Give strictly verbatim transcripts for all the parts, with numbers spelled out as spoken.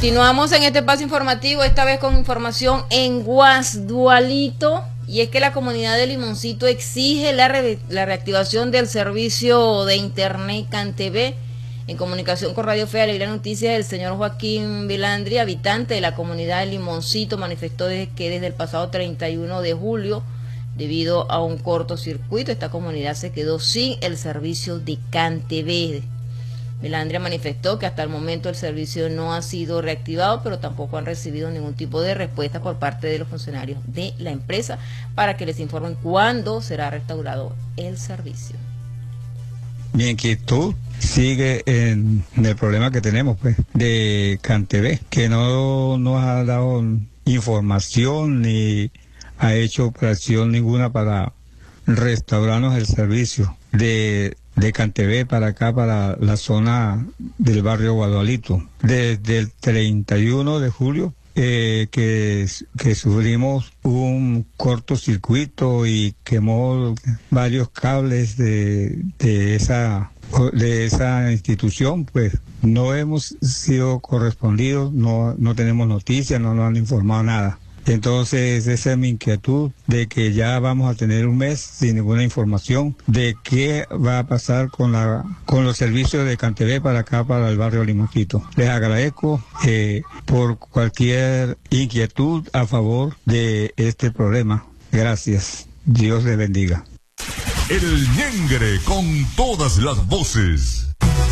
Continuamos en este espacio informativo, esta vez con información en Guasdualito, y es que la comunidad de Limoncito exige la, re la reactivación del servicio de internet CanTV. En comunicación con Radio Fe Alegría Noticias, el señor Joaquín Vilandri, habitante de la comunidad de Limoncito, manifestó que desde el pasado treinta y uno de julio, debido a un cortocircuito, esta comunidad se quedó sin el servicio de CanTV. Vilandri manifestó que hasta el momento el servicio no ha sido reactivado, pero tampoco han recibido ningún tipo de respuesta por parte de los funcionarios de la empresa para que les informen cuándo será restaurado el servicio. Mi inquietud sigue en el problema que tenemos, pues, de CanTV, que no nos ha dado información ni ha hecho operación ninguna para restaurarnos el servicio de de CanTV para acá, para la zona del barrio Guasdualito. Desde el treinta y uno de julio eh, que, que sufrimos un cortocircuito y quemó varios cables de, de, esa, de esa institución, pues no hemos sido correspondidos, no, no tenemos noticias, no nos han informado nada. Entonces esa es mi inquietud, de que ya vamos a tener un mes sin ninguna información de qué va a pasar con la con los servicios de CanTV para acá, para el barrio Limoncito. Les agradezco eh, por cualquier inquietud a favor de este problema. Gracias. Dios les bendiga. El Ñengre con todas las voces.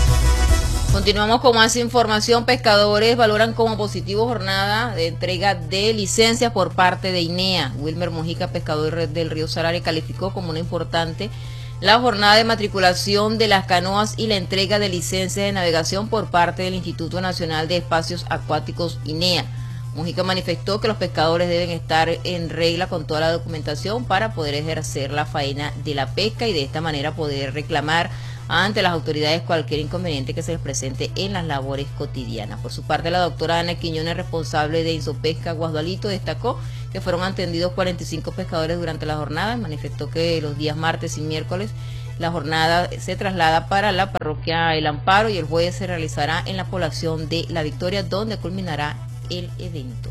Continuamos con más información. Pescadores valoran como positivo jornada de entrega de licencias por parte de INEA. Wilmer Mojica, pescador del río Sarare, calificó como una importante la jornada de matriculación de las canoas y la entrega de licencias de navegación por parte del Instituto Nacional de Espacios Acuáticos INEA. Mojica manifestó que los pescadores deben estar en regla con toda la documentación para poder ejercer la faena de la pesca y de esta manera poder reclamar ante las autoridades cualquier inconveniente que se les presente en las labores cotidianas. Por su parte, la doctora Ana Quiñones, responsable de Insopesca Guasdualito, destacó que fueron atendidos cuarenta y cinco pescadores durante la jornada. Manifestó que los días martes y miércoles la jornada se traslada para la parroquia El Amparo y el jueves se realizará en la población de La Victoria, donde culminará el evento.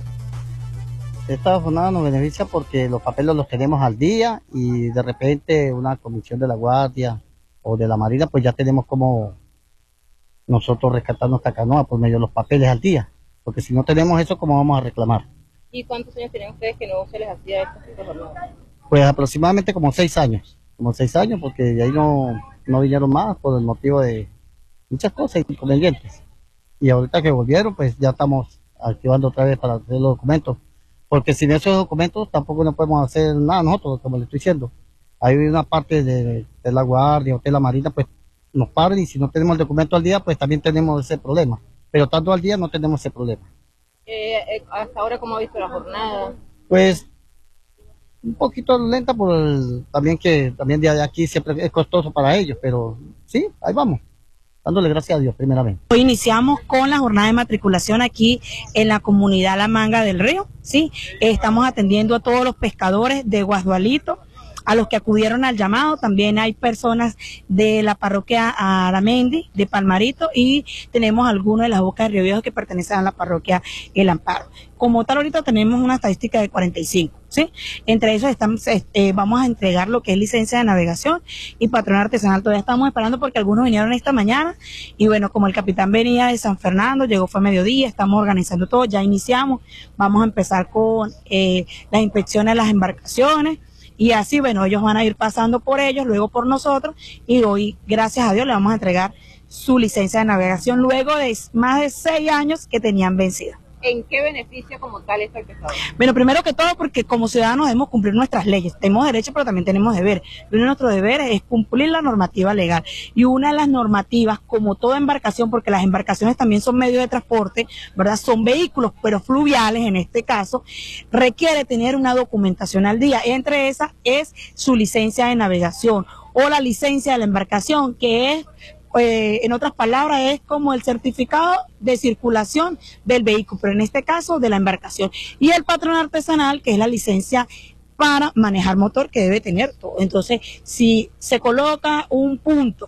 Esta jornada nos beneficia porque los papeles los tenemos al día y de repente una comisión de la Guardia o de la Marina, pues ya tenemos como nosotros rescatar nuestra canoa por medio de los papeles al día, porque si no tenemos eso, ¿cómo vamos a reclamar? ¿Y cuántos años tienen ustedes que no se les hacía esta jornada? Pues aproximadamente como seis años, como seis años, porque de ahí no, no vinieron más por el motivo de muchas cosas inconvenientes. Y ahorita que volvieron, pues ya estamos activando otra vez para hacer los documentos, porque sin esos documentos tampoco no podemos hacer nada nosotros, como le estoy diciendo. Hay una parte de, de la Guardia o de la Marina, pues nos paran y si no tenemos el documento al día, pues también tenemos ese problema. Pero estando al día no tenemos ese problema. Eh, eh, ¿Hasta ahora cómo ha visto la jornada? Pues un poquito lenta por el, también que también de aquí siempre es costoso para ellos, pero sí, ahí vamos. Dándole gracias a Dios primeramente. Hoy iniciamos con la jornada de matriculación aquí en la comunidad La Manga del Río, ¿sí? Estamos atendiendo a todos los pescadores de Guasdualito, a los que acudieron al llamado. También hay personas de la parroquia Aramendi, de Palmarito, y tenemos algunos de las Bocas de Río Viejo que pertenecen a la parroquia El Amparo. Como tal, ahorita tenemos una estadística de cuarenta y cinco, ¿sí? Entre esos estamos, eh, vamos a entregar lo que es licencia de navegación y patrón artesanal. Todavía estamos esperando porque algunos vinieron esta mañana y bueno, como el capitán venía de San Fernando, llegó fue a mediodía, estamos organizando todo, ya iniciamos, vamos a empezar con eh, las inspecciones de las embarcaciones. Y así, bueno, ellos van a ir pasando por ellos, luego por nosotros, y hoy, gracias a Dios, le vamos a entregar su licencia de navegación luego de más de seis años que tenían vencida. ¿En qué beneficia como tal esto al pescador? Bueno, primero que todo porque como ciudadanos debemos cumplir nuestras leyes. Tenemos derechos, pero también tenemos deberes. Uno de nuestros deberes es cumplir la normativa legal. Y una de las normativas, como toda embarcación, porque las embarcaciones también son medios de transporte, ¿verdad? Son vehículos, pero fluviales en este caso, requiere tener una documentación al día. Entre esas es su licencia de navegación o la licencia de la embarcación, que es... Eh, en otras palabras, es como el certificado de circulación del vehículo, pero en este caso de la embarcación. Y el patrón artesanal, que es la licencia para manejar motor, que debe tener todo. Entonces, si se coloca un punto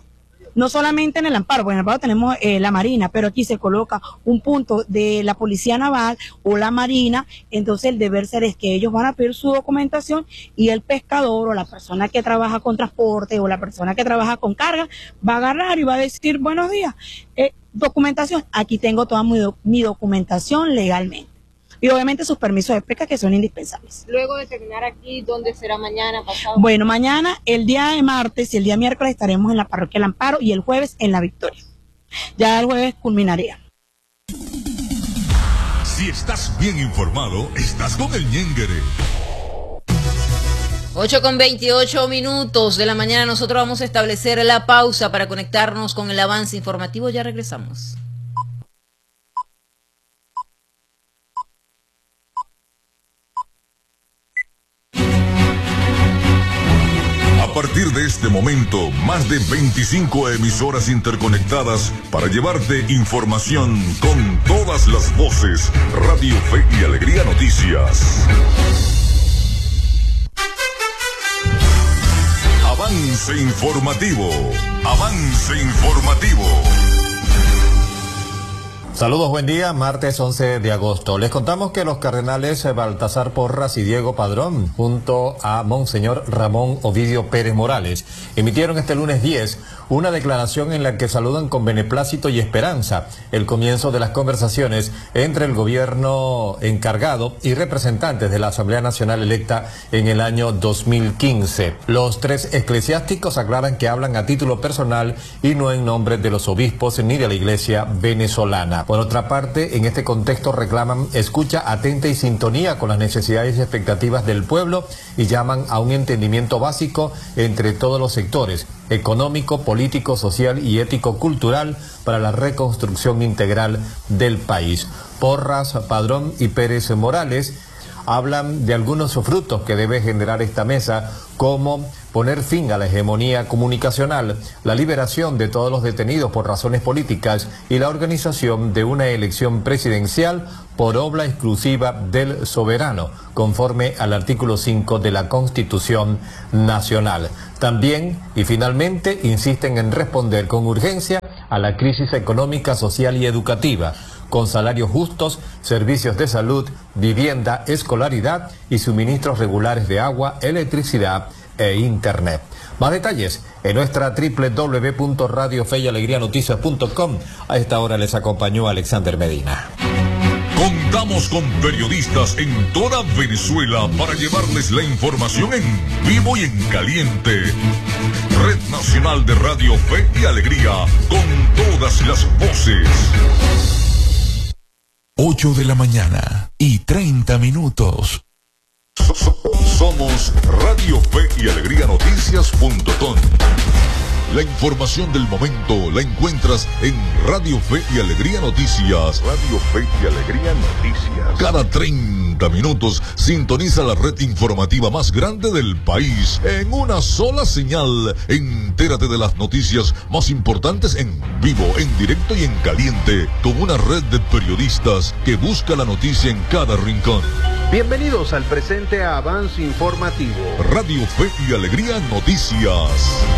no solamente en el Amparo, porque en el Amparo tenemos eh, la Marina, pero aquí se coloca un punto de la Policía Naval o la Marina, entonces el deber ser es que ellos van a pedir su documentación y el pescador o la persona que trabaja con transporte o la persona que trabaja con carga va a agarrar y va a decir, buenos días, eh, documentación, aquí tengo toda mi, do mi documentación legalmente. Y obviamente sus permisos de pesca que son indispensables. Luego de terminar aquí, ¿dónde será mañana, pasado? Bueno, mañana, el día de martes y el día miércoles estaremos en la parroquia El Amparo y el jueves en La Victoria. Ya el jueves culminaría. Si estás bien informado, estás con el Ñenguere. ocho con veintiocho minutos de la mañana, nosotros vamos a establecer la pausa para conectarnos con el avance informativo. Ya regresamos. A partir de este momento, más de veinticinco emisoras interconectadas para llevarte información con todas las voces. Radio Fe y Alegría Noticias. Avance informativo. Avance informativo. Saludos, buen día, martes once de agosto. Les contamos que los cardenales Baltasar Porras y Diego Padrón, junto a Monseñor Ramón Ovidio Pérez Morales, emitieron este lunes diez una declaración en la que saludan con beneplácito y esperanza el comienzo de las conversaciones entre el gobierno encargado y representantes de la Asamblea Nacional electa en el año dos mil quince. Los tres eclesiásticos aclaran que hablan a título personal y no en nombre de los obispos ni de la Iglesia venezolana. Por otra parte, en este contexto reclaman escucha atenta y sintonía con las necesidades y expectativas del pueblo y llaman a un entendimiento básico entre todos los sectores, económico, político, social y ético-cultural para la reconstrucción integral del país. Porras, Padrón y Pérez Morales hablan de algunos frutos que debe generar esta mesa, como poner fin a la hegemonía comunicacional, la liberación de todos los detenidos por razones políticas y la organización de una elección presidencial por obra exclusiva del soberano, conforme al artículo cinco de la Constitución Nacional. También, y finalmente, insisten en responder con urgencia a la crisis económica, social y educativa, con salarios justos, servicios de salud, vivienda, escolaridad y suministros regulares de agua, electricidad e internet. Más detalles en nuestra doble u doble u doble u punto radio fe y alegría noticias punto com. A esta hora les acompañó Alexander Medina. Contamos con periodistas en toda Venezuela para llevarles la información en vivo y en caliente. Red Nacional de Radio Fe y Alegría, con todas las voces. ocho de la mañana y treinta minutos. Somos Radio Fe y Alegría Noticias punto com. La información del momento la encuentras en Radio Fe y Alegría Noticias. Radio Fe y Alegría Noticias. Cada treinta minutos sintoniza la red informativa más grande del país en una sola señal. Entérate de las noticias más importantes en vivo, en directo y en caliente, con una red de periodistas que busca la noticia en cada rincón. Bienvenidos al presente avance informativo. Radio Fe y Alegría Noticias.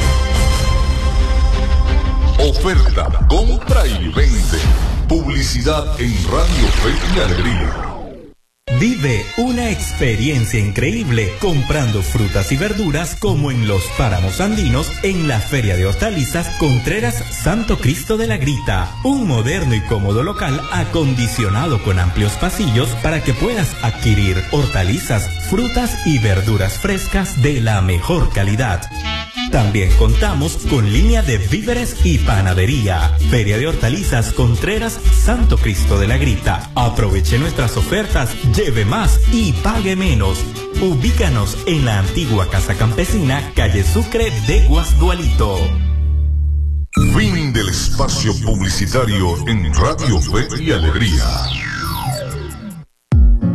Oferta, compra y vende. Publicidad en Radio Fe y Alegría. Vive una experiencia increíble comprando frutas y verduras como en los páramos andinos en la Feria de Hortalizas Contreras Santo Cristo de la Grita. Un moderno y cómodo local acondicionado con amplios pasillos para que puedas adquirir hortalizas, frutas y verduras frescas de la mejor calidad. También contamos con línea de víveres y panadería. Feria de Hortalizas Contreras Santo Cristo de la Grita. Aproveche nuestras ofertas, lleve más y pague menos. Ubícanos en la antigua Casa Campesina, calle Sucre de Guasdualito. Fin del espacio publicitario en Radio Fe y Alegría.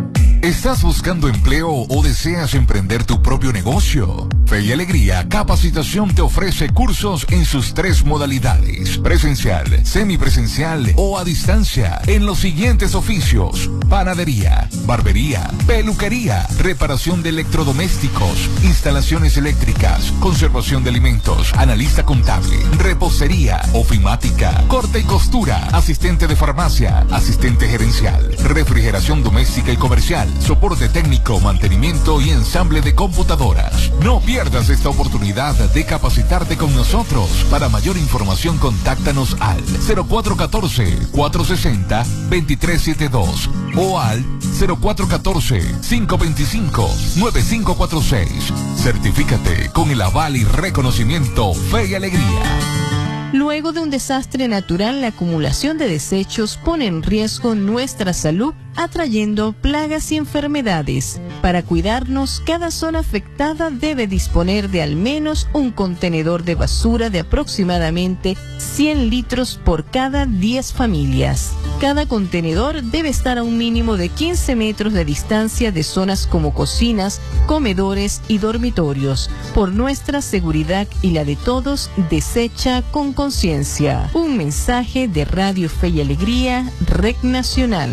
¿Estás buscando empleo o deseas emprender tu propio negocio? Fe y Alegría Capacitación te ofrece cursos en sus tres modalidades: presencial, semipresencial o a distancia, en los siguientes oficios: panadería, barbería, peluquería, reparación de electrodomésticos, instalaciones eléctricas, conservación de alimentos, analista contable, repostería, ofimática, corte y costura, asistente de farmacia, asistente gerencial, refrigeración doméstica y comercial, soporte técnico, mantenimiento y ensamble de computadoras. No pierdas esta oportunidad de capacitarte con nosotros. Para mayor información, contáctanos al cero cuatro uno cuatro, cuatro seis cero, dos tres siete dos o al cero cuatro uno cuatro, cinco dos cinco, nueve cinco cuatro seis. Certifícate con el aval y reconocimiento Fe y Alegría. Luego de un desastre natural, la acumulación de desechos pone en riesgo nuestra salud, atrayendo plagas y enfermedades. Para cuidarnos, cada zona afectada debe disponer de al menos un contenedor de basura de aproximadamente cien litros por cada diez familias. Cada contenedor debe estar a un mínimo de quince metros de distancia de zonas como cocinas, comedores y dormitorios. Por nuestra seguridad y la de todos, desecha con conciencia. Un mensaje de Radio Fe y Alegría, Red Nacional.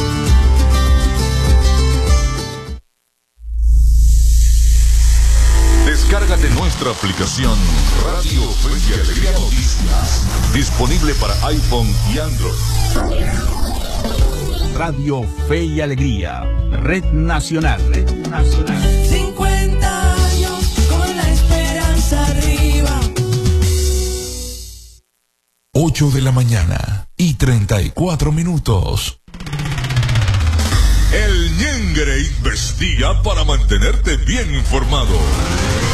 Descárgate nuestra aplicación Radio Fe y Alegría Noticias, disponible para iPhone y Android. Radio Fe y Alegría, Red Nacional. Red Nacional. cincuenta años con la esperanza arriba. ocho de la mañana y treinta y cuatro minutos. El Ñengre investiga para mantenerte bien informado.